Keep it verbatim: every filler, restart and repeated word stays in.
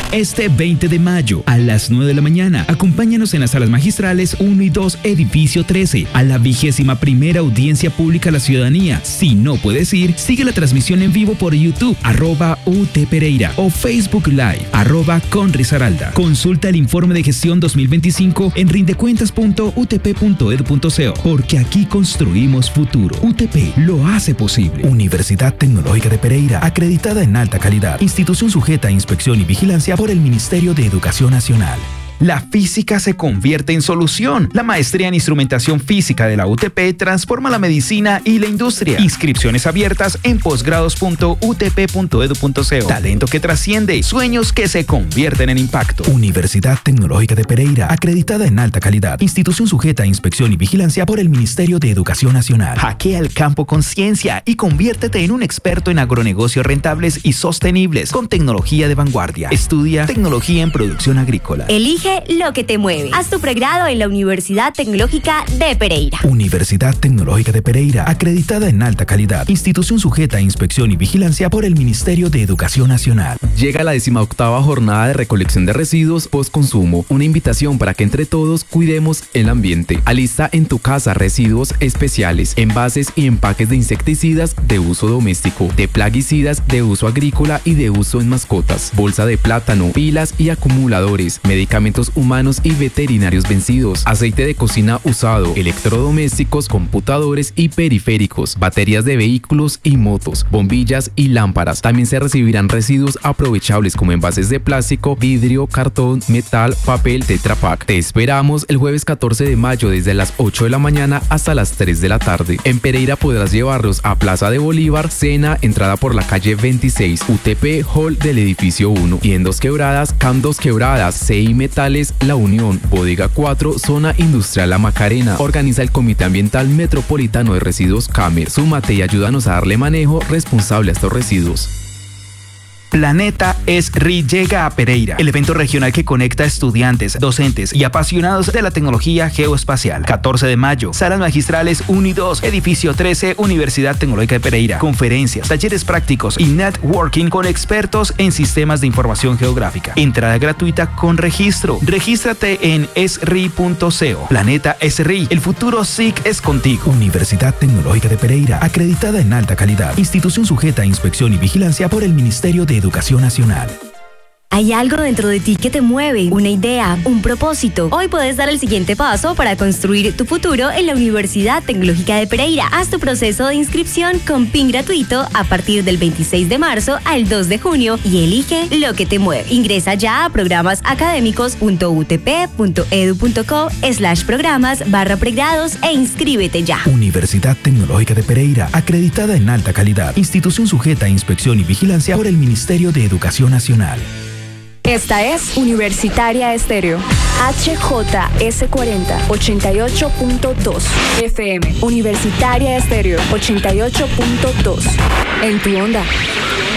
Este veinte de mayo, a las nueve de la mañana, acompáñanos en las salas magistrales uno y dos, edificio trece, a la vigésima primera audiencia pública a la ciudadanía. Si no puedes ir, sigue la transmisión en vivo por YouTube, arroba U T Pereira, o Facebook Live, arroba con Risaralda. Consulta el informe de gestión dos mil veinticinco en rindecuentas punto u t p punto e d u punto c o, porque aquí construimos futuro. U T P lo hace posible. Universidad Tecnológica de Pereira, acreditada en alta calidad. Institución sujeta a inspección y vigilancia por el Ministerio de Educación Nacional. La física se convierte en solución. La maestría en instrumentación física de la U T P transforma la medicina y la industria. Inscripciones abiertas en posgrados punto u t p punto e d u punto c o. Talento que trasciende, sueños que se convierten en impacto. Universidad Tecnológica de Pereira, acreditada en alta calidad. Institución sujeta a inspección y vigilancia por el Ministerio de Educación Nacional. Hackea el campo con ciencia y conviértete en un experto en agronegocios rentables y sostenibles con tecnología de vanguardia. Estudia tecnología en producción agrícola. Elige lo que te mueve. Haz tu pregrado en la Universidad Tecnológica de Pereira. Universidad Tecnológica de Pereira, acreditada en alta calidad. Institución sujeta a inspección y vigilancia por el Ministerio de Educación Nacional. Llega la decimoctava jornada de recolección de residuos postconsumo. Una invitación para que entre todos cuidemos el ambiente. Alista en tu casa residuos especiales, envases y empaques de insecticidas de uso doméstico, de plaguicidas de uso agrícola y de uso en mascotas, bolsa de plátano, pilas y acumuladores, medicamentos humanos y veterinarios vencidos, aceite de cocina usado, electrodomésticos, computadores y periféricos, baterías de vehículos y motos, bombillas y lámparas. También se recibirán residuos aprovechables como envases de plástico, vidrio, cartón, metal, papel, Tetra Pak. Te esperamos el jueves catorce de mayo desde las ocho de la mañana hasta las tres de la tarde. En Pereira podrás llevarlos a Plaza de Bolívar, Cena, entrada por la calle veintiséis, U T P Hall del edificio uno, y en Dos Quebradas, C A M Dos Quebradas, C I Metal La Unión, Bodega cuatro, Zona Industrial La Macarena. Organiza el Comité Ambiental Metropolitano de Residuos CAMER. Súmate y ayúdanos a darle manejo responsable a estos residuos. Planeta S R I llega a Pereira, el evento regional que conecta a estudiantes, docentes y apasionados de la tecnología geoespacial. catorce de mayo, salas magistrales uno y dos, edificio trece, Universidad Tecnológica de Pereira. Conferencias, talleres prácticos y networking con expertos en sistemas de información geográfica. Entrada gratuita con registro. Regístrate en s r i punto c o. Planeta S R I, el futuro S I C es contigo. Universidad Tecnológica de Pereira, acreditada en alta calidad. Institución sujeta a inspección y vigilancia por el Ministerio de Educación Nacional. Hay algo dentro de ti que te mueve, una idea, un propósito. Hoy puedes dar el siguiente paso para construir tu futuro en la Universidad Tecnológica de Pereira. Haz tu proceso de inscripción con P I N gratuito a partir del veintiséis de marzo al dos de junio y elige lo que te mueve. Ingresa ya a programasacadémicos punto u t p punto e d u punto co slash programas barra pregrados e inscríbete ya. Universidad Tecnológica de Pereira, acreditada en alta calidad. Institución sujeta a inspección y vigilancia por el Ministerio de Educación Nacional. Esta es Universitaria Estéreo. H J S cuarenta, ochenta y ocho punto dos F M. Universitaria Estéreo, ochenta y ocho punto dos. En tu onda.